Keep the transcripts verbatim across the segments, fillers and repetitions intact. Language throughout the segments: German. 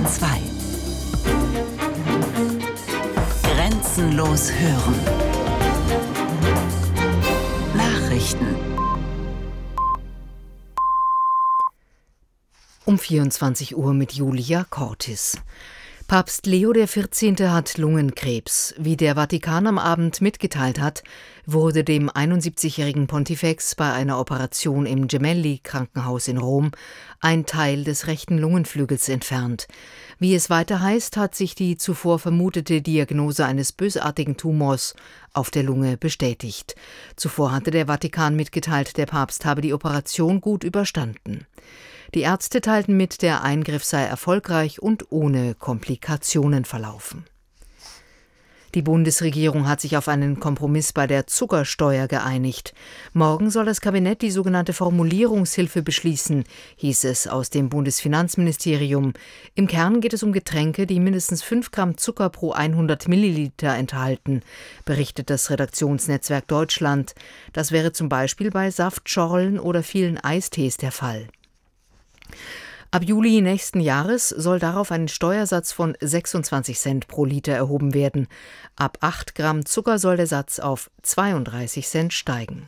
zwei. Grenzenlos hören. Nachrichten. Um vierundzwanzig Uhr mit Julia Cortis. Papst Leo der vierzehnte hat Lungenkrebs. Wie der Vatikan am Abend mitgeteilt hat, wurde dem einundsiebzigjährigen Pontifex bei einer Operation im Gemelli-Krankenhaus in Rom ein Teil des rechten Lungenflügels entfernt. Wie es weiter heißt, hat sich die zuvor vermutete Diagnose eines bösartigen Tumors auf der Lunge bestätigt. Zuvor hatte der Vatikan mitgeteilt, der Papst habe die Operation gut überstanden. Die Ärzte teilten mit, der Eingriff sei erfolgreich und ohne Komplikationen verlaufen. Die Bundesregierung hat sich auf einen Kompromiss bei der Zuckersteuer geeinigt. Morgen soll das Kabinett die sogenannte Formulierungshilfe beschließen, hieß es aus dem Bundesfinanzministerium. Im Kern geht es um Getränke, die mindestens fünf Gramm Zucker pro hundert Milliliter enthalten, berichtet das Redaktionsnetzwerk Deutschland. Das wäre zum Beispiel bei Saftschorlen oder vielen Eistees der Fall. Ab Juli nächsten Jahres soll darauf ein Steuersatz von sechsundzwanzig Cent pro Liter erhoben werden. Ab acht Gramm Zucker soll der Satz auf zweiunddreißig Cent steigen.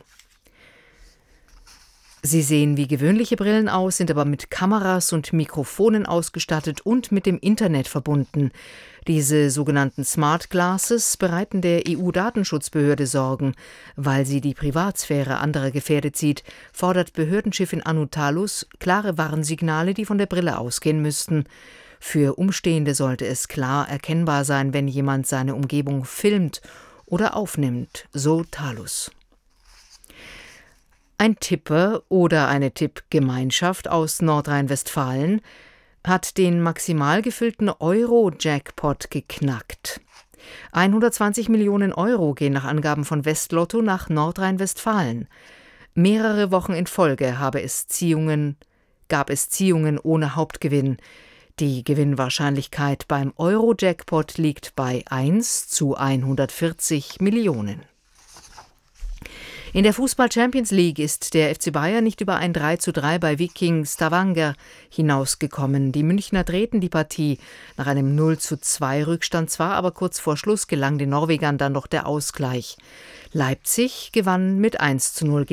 Sie sehen wie gewöhnliche Brillen aus, sind aber mit Kameras und Mikrofonen ausgestattet und mit dem Internet verbunden. Diese sogenannten Smart Glasses bereiten der E U-Datenschutzbehörde Sorgen. Weil sie die Privatsphäre anderer gefährdet sieht, fordert Behördenchefin Anu Talus klare Warnsignale, die von der Brille ausgehen müssten. Für Umstehende sollte es klar erkennbar sein, wenn jemand seine Umgebung filmt oder aufnimmt, so Talus. Ein Tipper oder eine Tippgemeinschaft aus Nordrhein-Westfalen hat den maximal gefüllten Euro-Jackpot geknackt. hundertzwanzig Millionen Euro gehen nach Angaben von Westlotto nach Nordrhein-Westfalen. Mehrere Wochen in Folge habe es Ziehungen, gab es Ziehungen ohne Hauptgewinn. Die Gewinnwahrscheinlichkeit beim Euro-Jackpot liegt bei eins zu hundertvierzig Millionen. In der Fußball-Champions League ist der F C Bayern nicht über ein drei zu drei bei Viking Stavanger hinausgekommen. Die Münchner drehten die Partie. Nach einem null zu zwei Rückstand zwar, aber kurz vor Schluss gelang den Norwegern dann noch der Ausgleich. Leipzig gewann mit eins zu null gegen